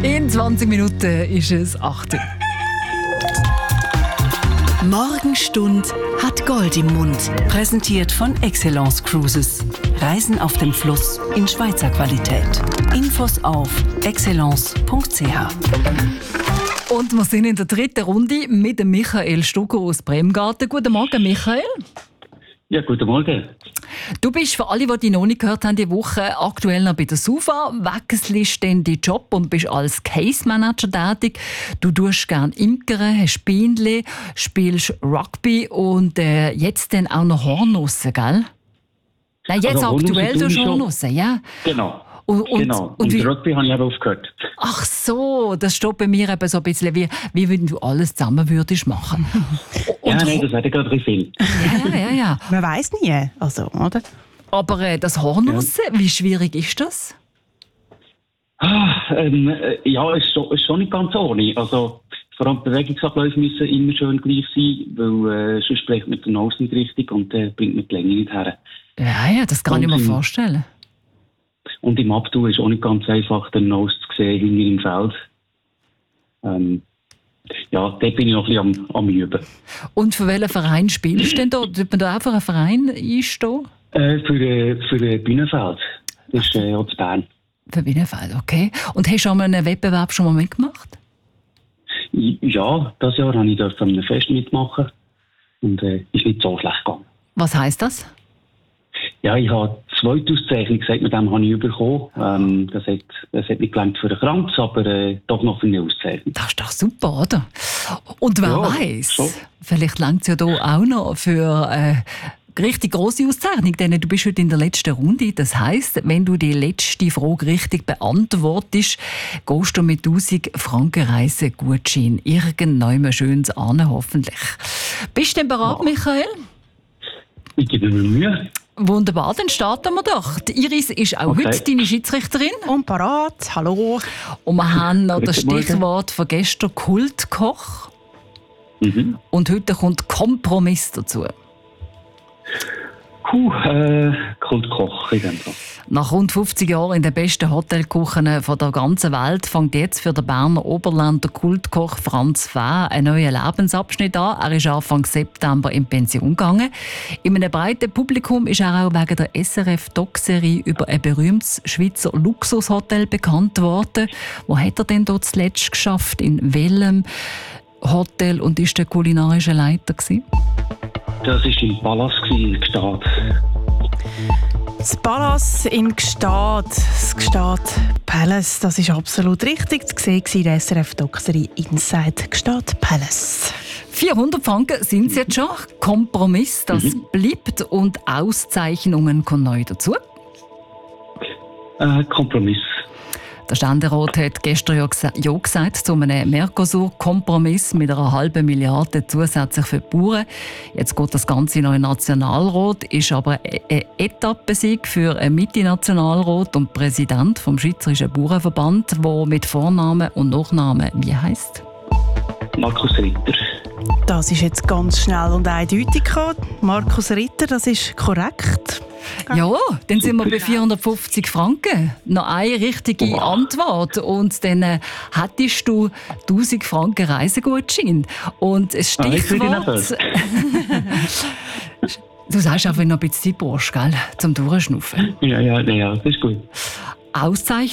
In 20 Minuten ist es 8 Uhr. Morgenstund hat Gold im Mund. Präsentiert von Excellence Cruises. Reisen auf dem Fluss in Schweizer Qualität. Infos auf excellence.ch. Und wir sind in der dritten Runde mit dem Michael Stucker aus Bremgarten. Guten Morgen, Michael. Ja, guten Morgen. Du bist für alle, die dich noch nicht gehört haben, die Woche aktuell noch bei der SUVA, wechselst dann deinen Job und bist als Case Manager tätig. Du tust gerne Imkern, hast Bienen, spielst Rugby und jetzt dann auch noch Hornussen, gell? Nein, jetzt Also, aktuell tust du Hornussen, ja? Genau. Und Und Rugby habe ich eben aufgehört. Ach so, das steht bei mir eben so ein bisschen wie wenn du alles zusammen würdest machen. Nein, das wäre gerade ein viel. Ja. Man weiss nie, also, oder? Aber das Hornussen, wie schwierig ist das? Ja, ist schon nicht ganz ohne. Also, vor allem die Bewegungsabläufe müssen immer schön gleich sein, weil sonst spricht man den Nose nicht richtig und bringt man die Länge nicht her. Ja, das kann ich mir vorstellen. Und im Abtun ist auch nicht ganz einfach, den Nose zu sehen hinter im Feld. Ja, dort bin ich noch ein bisschen am Üben. Und für welchen Verein spielst du denn da? Tut man da einfach einen Verein einstehen? Für Bühnenfeld. Das ist auch zu Bern. Für Bühnenfeld, okay. Und hast du schon mal einen Wettbewerb schon mal mitgemacht? Ja, dieses Jahr habe ich an einem Fest mitmachen. Und ist nicht so schlecht gegangen. Was heisst das? Ja, ich habe 2 Auszeichnungen, sagt mit dem habe ich bekommen. Das hat nicht gelangt für einen Kranz, aber doch noch für eine Auszeichnung. Das ist doch super, oder? Und wer weiss, schon. vielleicht langt es ja hier auch noch für eine richtig grosse Auszeichnung, denn du bist heute in der letzten Runde. Das heisst, wenn du die letzte Frage richtig beantwortest, gehst du mit 1000 Franken Reisegutschein irgendwann Schönes an, hoffentlich. Bist du denn bereit, Michael? Ich gebe mir Mühe. Wunderbar, dann starten wir doch. Die Iris ist auch heute deine Schiedsrichterin. Und parat, hallo. Und wir haben noch das Guten Morgen. Stichwort von gestern Kultkoch. Mhm. Und heute kommt Kompromiss dazu. Kultkoch in dem Fall. Nach rund 50 Jahren in den besten Hotelküchen der ganzen Welt fängt jetzt für den Berner Oberländer Kultkoch Franz Fäh einen neuen Lebensabschnitt an. Er ist Anfang September in Pension gegangen. In einem breiten Publikum ist er auch wegen der SRF-Doc-Serie über ein berühmtes Schweizer Luxushotel bekannt worden. Wo hat er denn dort zuletzt geschafft? In welchem Hotel und ist der kulinarische Leiter gewesen? Das war im Palast in Gstaad. Das Palace in Gstaad, das Gstaad Palace, das ist absolut richtig zu sehen in der SRF-Doc-Serie Inside Gstaad Palace. 400 Franken sind es jetzt schon. Kompromiss, das bleibt und Auszeichnungen kommen neu dazu. Kompromiss. Der Ständerat hat gestern ja gesagt zu einem Mercosur-Kompromiss mit einer halben Milliarde zusätzlich für die Bauern. Jetzt geht das Ganze noch in den Nationalrat, ist aber ein Etappensieg für einen Mitte-Nationalrat und Präsident vom Schweizerischen Bauernverband, der mit Vornamen und Nachnamen wie heisst? Markus Ritter. Das ist jetzt ganz schnell und eindeutig gekommen. Markus Ritter, das ist korrekt. Ja, dann sind wir bei 450 Franken. Noch eine richtige Antwort. Und dann hättest du 1000 Franken Reisegutschein. Und das Stichwort... Du sagst einfach noch ein bisschen Zeit brauchst, gell? Zum Durchschnaufen. Ja, das ist gut. Auszeichnung